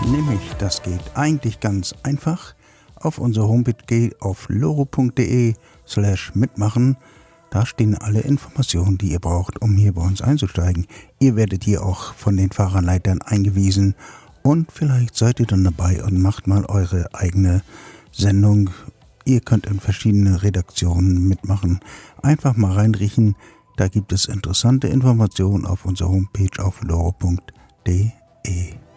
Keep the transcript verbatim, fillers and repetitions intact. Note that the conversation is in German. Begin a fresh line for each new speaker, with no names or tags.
Nämlich, das geht eigentlich ganz einfach. Auf unsere Homepage geht auf loro.de slash mitmachen. Da stehen alle Informationen, die ihr braucht, um hier bei uns einzusteigen. Ihr werdet hier auch von den Fahranleitern eingewiesen und vielleicht seid ihr dann dabei und macht mal eure eigene Sendung. Ihr könnt in verschiedene Redaktionen mitmachen. Einfach mal reinriechen. Da gibt es interessante Informationen auf unserer Homepage auf loro punkt de.